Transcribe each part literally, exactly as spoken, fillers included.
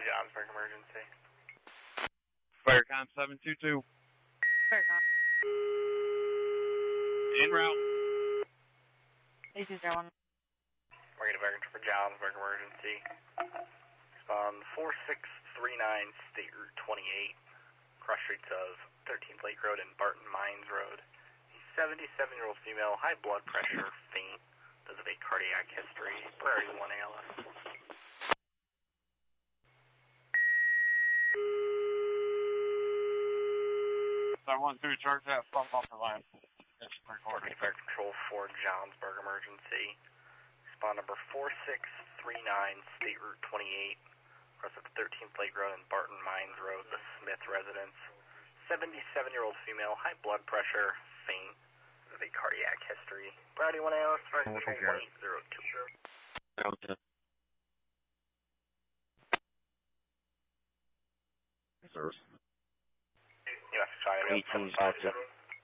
Johnsburg emergency. Firecom seven two two. Firecom. En route. eight two zero one. We're going to American for Johnsburg emergency. Respond four six three nine State Route twenty-eight. Cross streets of thirteenth Lake Road and Barton Mines Road. A seventy-seven-year-old female, high blood pressure, faint. Does have a cardiac history. Priority one A L S. I want to charge that front bumper line. It's recording. Fire Control for Johnsburg emergency. Respond number four six three nine State Route twenty-eight. Cross of thirteenth Lake Road and Barton Mines Road, the Smith residence. seventy-seven-year-old female, high blood pressure, faint. Does have a cardiac history. Priority one A L S, Fire Control one eight zero two. Okay. Service. U S China, eighteen five seven.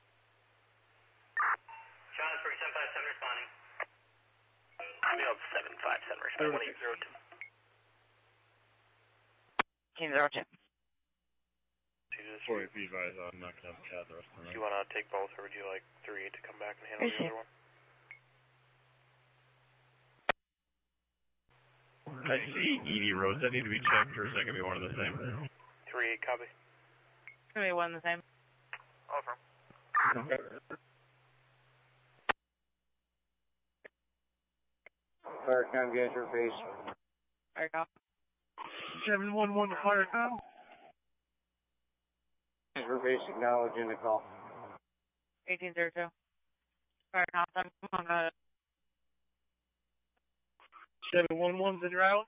Johnsburg seven five seven responding. Mail seven five seven responding, one eight zero two. eighteen zero two. Sorry, be advised, I'm not going to have a cat the rest of the night. Do you want to take both, or would you like three eight to come back and handle the other one? I see Edie roads that need to be checked, or is that going to be one of the same? three eight, copy. It's going to be one and the same. Over. Firecom, get interface. Firecom. seven one one Firecom. Interface acknowledging the call. eighteen zero two. Firecom, seven one one. seven one one's en route.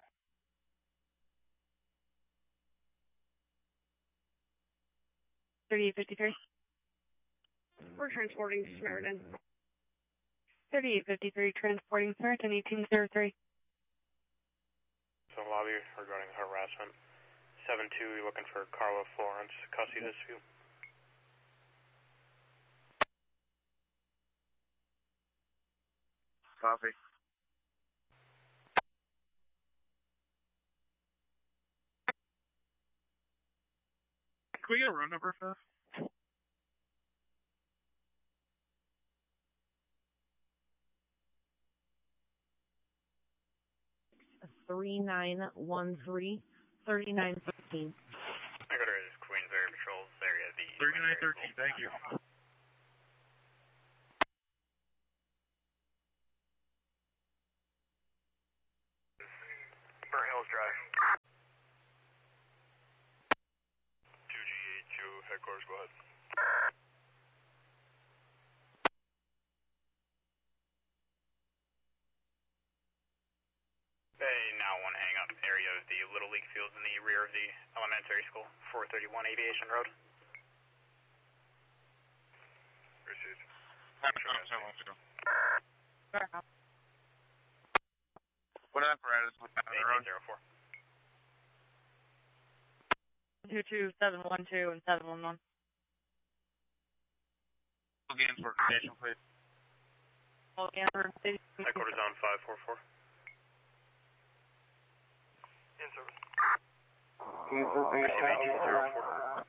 thirty-eight fifty-three. We're transporting Samaritan. thirty-eight fifty-three, transporting Samaritan, eighteen zero three. So lobby regarding harassment. seven two, you're looking for Carla Florence, custody dispute. Copy. Can we get a room number for this? three nine one three, thirty-nine thirteen. I go to Queens Area Patrols area, the thirty-nine thirteen, thank you. Burnt Hills Drive. two G eight two, headquarters, go ahead. Hey, now one hang up area of the Little League fields in the rear of the elementary school, four thirty-one Aviation Road. Received. Firecom. What apparatus was on the road? eight zero four. two two, seven one two, and seven one one. Again, for station, please. Headquarters on five four four. In service. Interface, eight zero four.